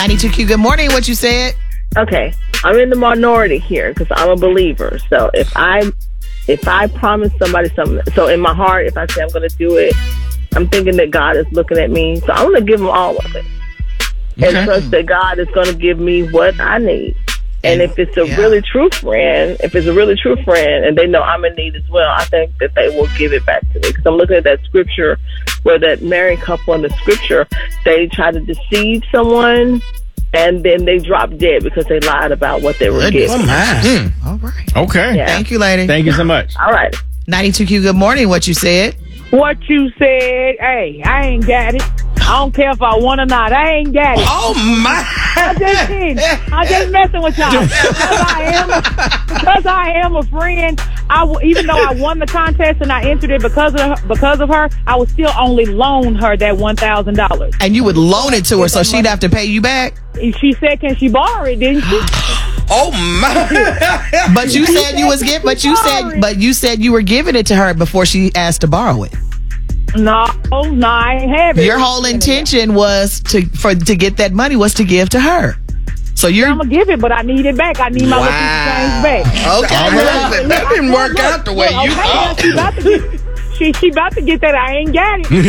92Q, good morning. What you said? Okay, I'm in the minority here because I'm a believer. So if I promise somebody something, so in my heart, if I say I'm going to do it, I'm thinking that God is looking at me. So I'm going to give him all of it. And trust that God is going to give me what I need. And if it's a really true friend, and they know I'm in need as well, I think that they will give it back to me. Because I'm looking at that scripture where that married couple in the scripture, they try to deceive someone and then they drop dead because they lied about what they were getting. All right. Okay. Yeah. Thank you, lady. Thank you so much. All right. 92Q, good morning. What you said? What you said, hey, I ain't got it. I don't care if I want or not. I ain't got it. Oh, my. I'm just kidding. I'm just messing with y'all. Because I am a friend, even though I won the contest and I entered it because of her, I would still only loan her that $1,000. And you would loan it to her so she'd have to pay you back? She said, can she borrow it, didn't she? Oh, my. But you said you was you said you were giving it to her before she asked to borrow it. No, I ain't have it. Your whole intention was to get that money was to give to her. So I'm gonna give it, but I need it back. I need my little piece of change back. Okay, that didn't work out the way you thought. She about to get that. I ain't got it.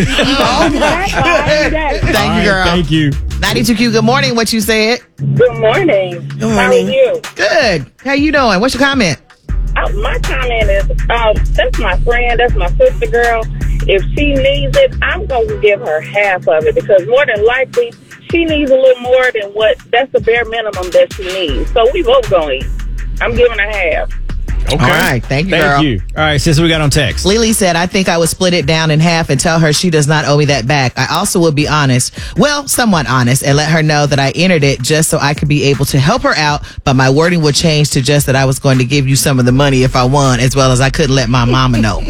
Thank you, girl. Thank you. 92Q, good morning. What you said? Good morning. How are you? Good. How you doing? What's your comment? My comment is, that's my friend. That's my sister girl. If she needs it, I'm going to give her half of it because more than likely she needs a little more than that's the bare minimum that she needs. So we both going to eat. I'm giving her half. Okay. All right. Thank you, girl. Thank you. All right, sis, we got on text. Lily said, I think I would split it down in half and tell her she does not owe me that back. I also would be honest, somewhat honest, and let her know that I entered it just so I could be able to help her out, but my wording would change to just that I was going to give you some of the money if I won, as well as I couldn't let my mama know.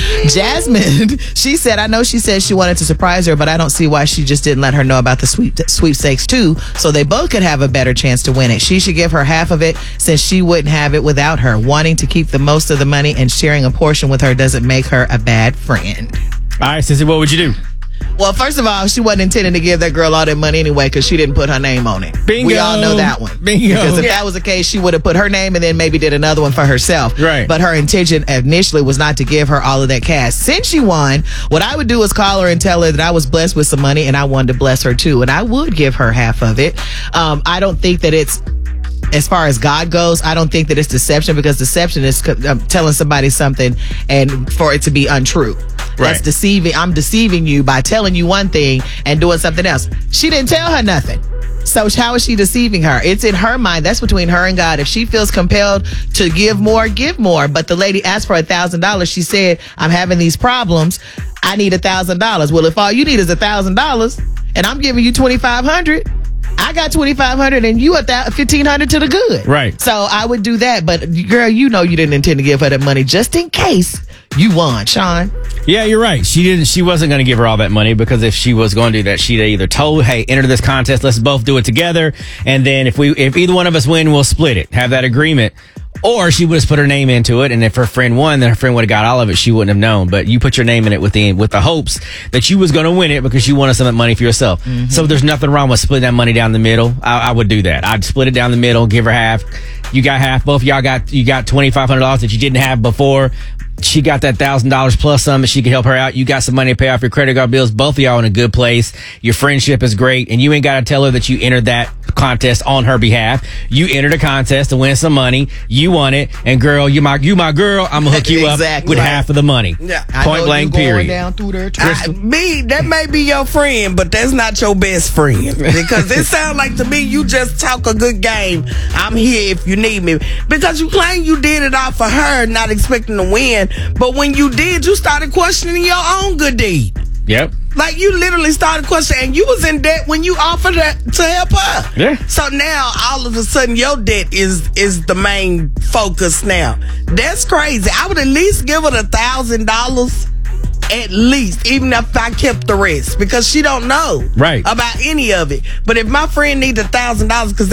Jasmine, she said, I know she said she wanted to surprise her, but I don't see why she just didn't let her know about the sweepstakes too, so they both could have a better chance to win it. She should give her half of it since she wouldn't have it without her. Wanting to keep the most of the money and sharing a portion with her doesn't make her a bad friend. All right, Sissy, what would you do? Well, first of all, she wasn't intending to give that girl all that money anyway because she didn't put her name on it. Bingo. We all know that one. Bingo. Because if that was the case, she would have put her name and then maybe did another one for herself. Right. But her intention initially was not to give her all of that cash. Since she won, what I would do is call her and tell her that I was blessed with some money and I wanted to bless her too. And I would give her half of it. I don't think that it's, as far as God goes, I don't think that it's deception because deception is telling somebody something and for it to be untrue. Right. That's deceiving. I'm deceiving you by telling you one thing and doing something else. She didn't tell her nothing. So how is she deceiving her? It's in her mind. That's between her and God. If she feels compelled to give more, give more. But the lady asked for $1,000. She said, I'm having these problems. I need $1,000. Well, if all you need is $1,000 and I'm giving you $2,500, I got $2,500 and you $1,500 to the good. Right. So I would do that. But girl, you know you didn't intend to give her that money just in case you won, Sean. Yeah, you're right. She wasn't going to give her all that money because if she was going to do that, she'd either told, hey, enter this contest, let's both do it together. And then if either one of us win, we'll split it, have that agreement. Or she would have put her name into it, and if her friend won, then her friend would have got all of it. She wouldn't have known. But you put your name in it with the hopes that you was going to win it because you wanted some of that money for yourself. Mm-hmm. So there's nothing wrong with splitting that money down the middle. I would do that. I'd split it down the middle, give her half. You got half. Both of y'all got $2,500 that you didn't have before. She got that $1,000 plus some that she could help her out. You got some money to pay off your credit card bills. Both of y'all in a good place. Your friendship is great. And you ain't got to tell her that you entered that contest on her behalf. You entered a contest to win some money. You won it. And girl, you my girl. I'm going to hook you up with half of the money. Yeah. Point blank, period. Down through there that may be your friend, but that's not your best friend. Because it sounds like to me you just talk a good game. I'm here if you need me. Because you claim you did it all for her, not expecting to win. But when you did, you started questioning your own good deed. Yep. Like you literally started questioning, and you was in debt when you offered to help her. Yeah. So now all of a sudden your debt is the main focus now. That's crazy. I would at least give her $1,000. At least, even if I kept the rest, because she don't know right about any of it. But if my friend needs $1,000, because